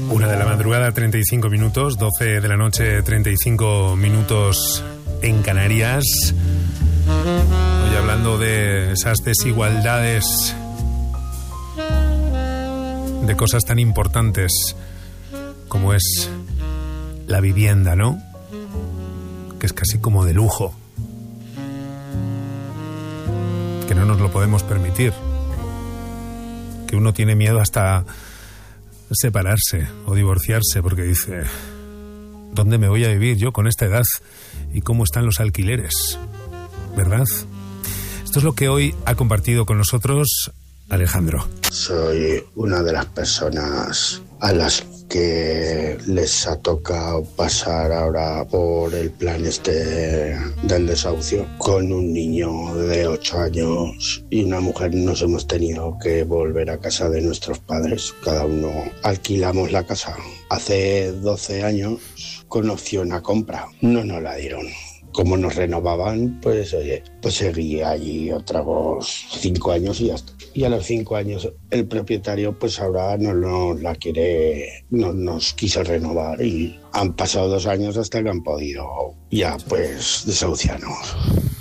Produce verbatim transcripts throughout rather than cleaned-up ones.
Una de la madrugada, treinta y cinco minutos, doce de la noche, treinta y cinco minutos en Canarias. Hoy hablando de esas desigualdades, de cosas tan importantes como es la vivienda, ¿no? Que es casi como de lujo, que no nos lo podemos permitir, que uno tiene miedo hasta separarse o divorciarse porque dice, ¿dónde me voy a vivir yo con esta edad? ¿Y cómo están los alquileres? ¿Verdad? Esto es lo que hoy ha compartido con nosotros Alejandro. Soy una de las personas a las que les ha tocado pasar ahora por el plan este del desahucio. Con un niño de ocho años y una mujer nos hemos tenido que volver a casa de nuestros padres. Cada uno alquilamos la casa. Hace doce años con opción a compra. No nos la dieron. Como nos renovaban, pues oye, pues seguía allí otros cinco años y ya está. Y a los cinco años el propietario pues ahora no nos la quiere, no nos quiso renovar y han pasado dos años hasta que han podido ya pues desahuciarnos.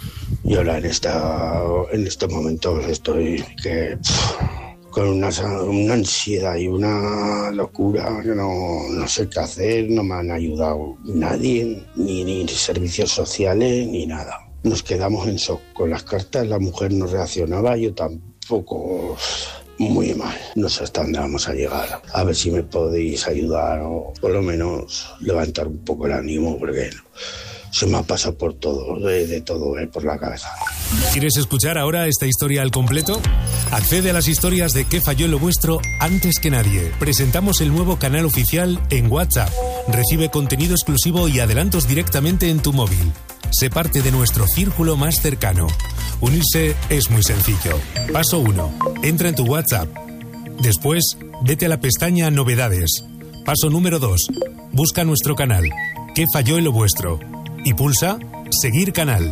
Y ahora en esta, en estos momentos estoy que pff, con una, una ansiedad y una locura, que no, no sé qué hacer, no me han ayudado nadie, ni, ni servicios sociales, ni nada. Nos quedamos en shock con las cartas, la mujer no reaccionaba, yo tampoco, muy mal. No sé hasta dónde vamos a llegar. A ver si me podéis ayudar o por lo menos levantar un poco el ánimo, porque se me ha pasado por todo, de, de todo, eh, por la cabeza. ¿Quieres escuchar ahora esta historia al completo? Accede a las historias de ¿Qué falló en lo vuestro? Antes que nadie. Presentamos el nuevo canal oficial en WhatsApp. Recibe contenido exclusivo y adelantos directamente en tu móvil. Sé parte de nuestro círculo más cercano. Unirse es muy sencillo. Paso uno. Entra en tu WhatsApp. Después, vete a la pestaña Novedades. Paso número dos. Busca nuestro canal. ¿Qué falló en lo vuestro? Y pulsa Seguir canal.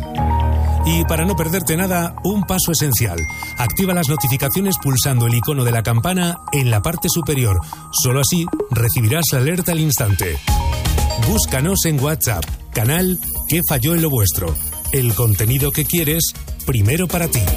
Y para no perderte nada, un paso esencial. Activa las notificaciones pulsando el icono de la campana en la parte superior. Solo así recibirás la alerta al instante. Búscanos en WhatsApp. Canal ¿Qué falló en lo vuestro? El contenido que quieres, primero para ti.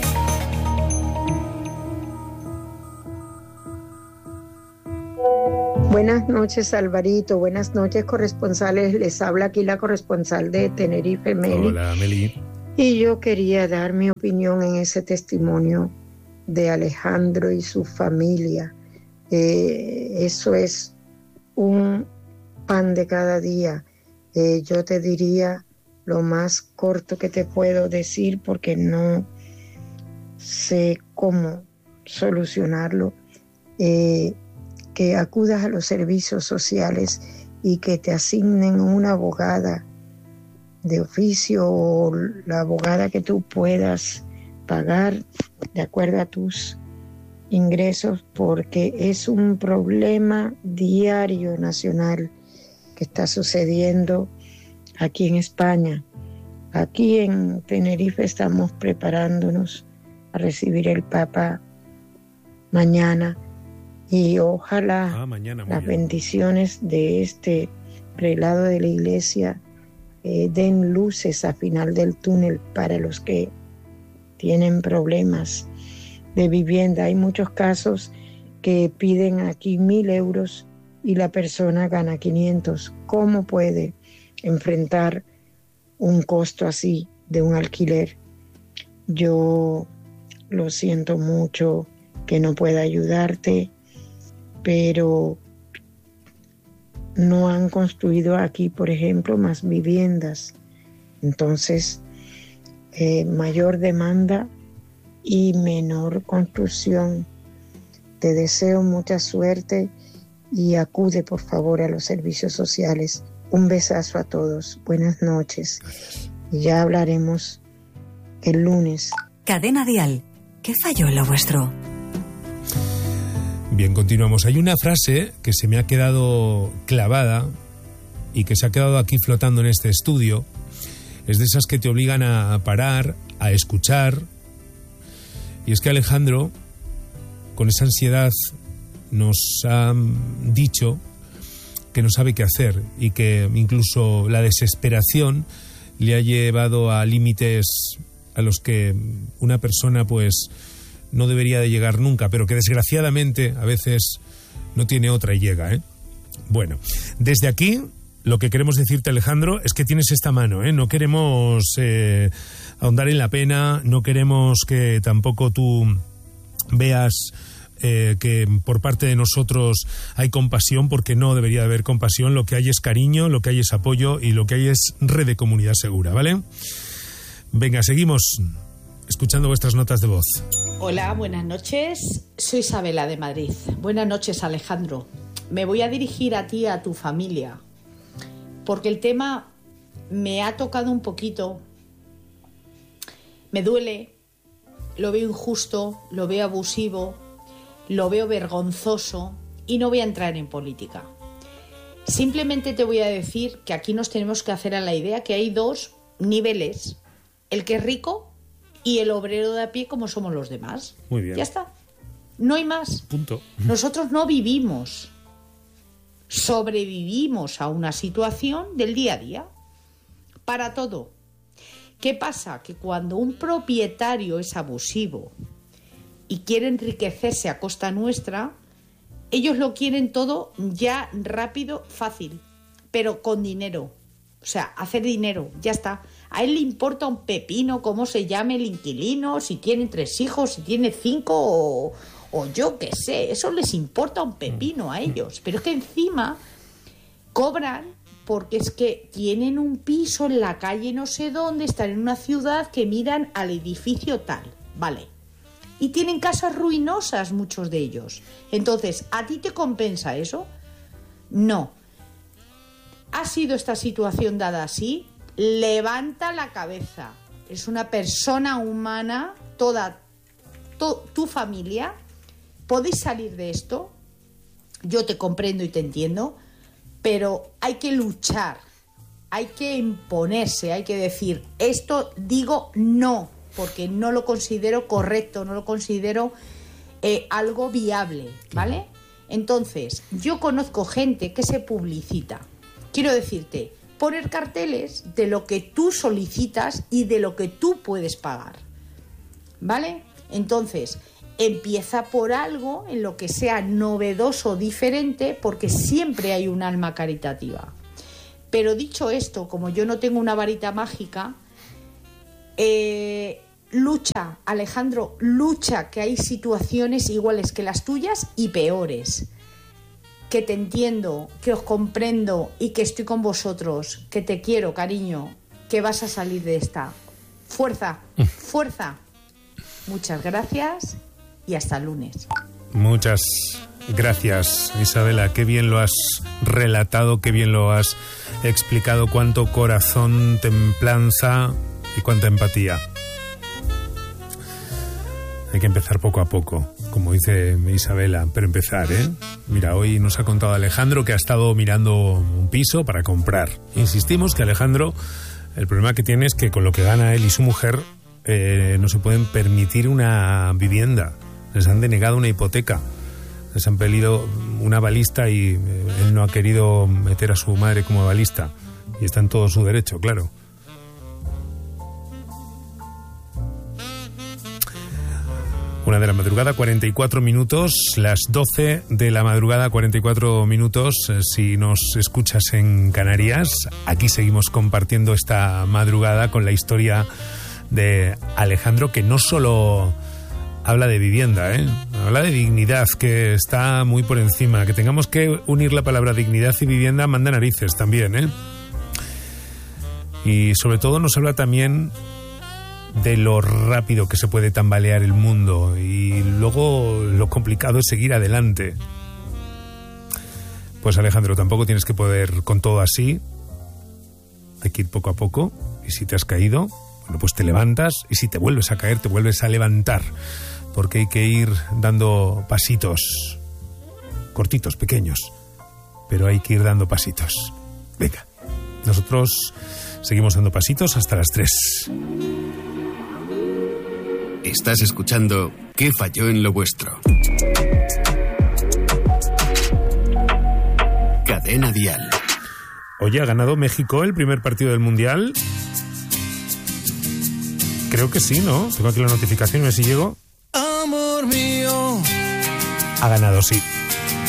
Buenas noches, Alvarito. Buenas noches, corresponsales. Les habla aquí la corresponsal de Tenerife, Meli. Hola, Meli. Y yo quería dar mi opinión en ese testimonio de Alejandro y su familia. Eh, eso es un pan de cada día. Eh, yo te diría lo más corto que te puedo decir porque no sé cómo solucionarlo. Eh, que acudas a los servicios sociales y que te asignen una abogada de oficio o la abogada que tú puedas pagar de acuerdo a tus ingresos, porque es un problema diario nacional que está sucediendo aquí en España. Aquí en Tenerife estamos preparándonos a recibir el Papa mañana y ojalá ah, mañana, las bien. bendiciones de este prelado de la iglesia eh, den luces a final del túnel para los que tienen problemas de vivienda. Hay muchos casos que piden aquí mil euros y la persona gana quinientos. ¿Cómo puede enfrentar un costo así de un alquiler? Yo lo siento mucho que no pueda ayudarte, pero no han construido aquí, por ejemplo, más viviendas. Entonces, eh, mayor demanda y menor construcción. Te deseo mucha suerte y acude, por favor, a los servicios sociales. Un besazo a todos. Buenas noches. Y ya hablaremos el lunes. Cadena Dial. ¿Qué falló en lo vuestro? Bien, continuamos. Hay una frase que se me ha quedado clavada y que se ha quedado aquí flotando en este estudio. Es de esas que te obligan a parar, a escuchar. Y es que Alejandro, con esa ansiedad, nos ha dicho que no sabe qué hacer y que incluso la desesperación le ha llevado a límites a los que una persona pues no debería de llegar nunca, pero que desgraciadamente a veces no tiene otra y llega, ¿eh? Bueno, desde aquí lo que queremos decirte, Alejandro, es que tienes esta mano, ¿eh? No queremos eh, ahondar en la pena, no queremos que tampoco tú veas eh, que por parte de nosotros hay compasión, porque no debería de haber compasión. Lo que hay es cariño, lo que hay es apoyo y lo que hay es red de comunidad segura, ¿vale? Venga, seguimos escuchando vuestras notas de voz. Hola, buenas noches. Soy Isabela de Madrid. Buenas noches, Alejandro. Me voy a dirigir a ti y a tu familia, porque el tema me ha tocado un poquito. Me duele, lo veo injusto, lo veo abusivo, lo veo vergonzoso y no voy a entrar en política. Simplemente te voy a decir que aquí nos tenemos que hacer a la idea que hay dos niveles, el que es rico y el obrero de a pie como somos los demás. Muy bien. Ya está. No hay más. Punto. Nosotros no vivimos, sobrevivimos a una situación del día a día. Para todo. ¿Qué pasa? Que cuando un propietario es abusivo y quiere enriquecerse a costa nuestra, ellos lo quieren todo ya rápido, fácil, pero con dinero. O sea, hacer dinero, ya está. A él le importa un pepino cómo se llame el inquilino, si tiene tres hijos, si tiene cinco o, o yo qué sé. Eso les importa un pepino a ellos. Pero es que encima cobran porque es que tienen un piso en la calle no sé dónde, están en una ciudad que miran al edificio tal, vale. Y tienen casas ruinosas muchos de ellos. Entonces, ¿a ti te compensa eso? No. ¿Ha sido esta situación dada así? Levanta la cabeza. Es una persona humana, toda to, tu familia. ¿Podéis salir de esto? Yo te comprendo y te entiendo, pero hay que luchar, hay que imponerse, hay que decir, esto digo no, porque no lo considero correcto, no lo considero eh, algo viable, ¿vale? Entonces, yo conozco gente que se publicita. Quiero decirte, poner carteles de lo que tú solicitas y de lo que tú puedes pagar, ¿vale? Entonces, empieza por algo en lo que sea novedoso, diferente, porque siempre hay un alma caritativa. Pero dicho esto, como yo no tengo una varita mágica, eh, lucha, Alejandro, lucha, que hay situaciones iguales que las tuyas y peores. Que te entiendo, que os comprendo y que estoy con vosotros, que te quiero, cariño, que vas a salir de esta. Fuerza, fuerza. Muchas gracias y hasta el lunes. Muchas gracias, Isabela. Qué bien lo has relatado, qué bien lo has explicado. Cuánto corazón, templanza y cuánta empatía. Hay que empezar poco a poco, como dice Isabela, pero empezar, ¿eh? Mira, hoy nos ha contado Alejandro que ha estado mirando un piso para comprar. Insistimos que Alejandro, el problema que tiene es que con lo que gana él y su mujer eh, no se pueden permitir una vivienda. Les han denegado una hipoteca, les han pedido una balista y eh, él no ha querido meter a su madre como balista. Y está en todo su derecho, claro. Una de la madrugada, cuarenta y cuatro minutos, las doce de la madrugada, cuarenta y cuatro minutos, si nos escuchas en Canarias. Aquí seguimos compartiendo esta madrugada con la historia de Alejandro, que no solo habla de vivienda, ¿eh? Habla de dignidad, que está muy por encima. Que tengamos que unir la palabra dignidad y vivienda manda narices también, ¿eh? Y sobre todo nos habla también de lo rápido que se puede tambalear el mundo y luego lo complicado es seguir adelante. Pues Alejandro, tampoco tienes que poder con todo así. Hay que ir poco a poco y si te has caído, bueno, pues te levantas y si te vuelves a caer, te vuelves a levantar, porque hay que ir dando pasitos cortitos, pequeños, pero hay que ir dando pasitos. Venga, nosotros seguimos dando pasitos hasta las tres. Estás escuchando ¿Qué falló en lo vuestro? Cadena Dial. Oye, ¿ha ganado México el primer partido del Mundial? Creo que sí, ¿no? Tengo aquí la notificación, a ver si llego. Amor mío. Ha ganado, sí.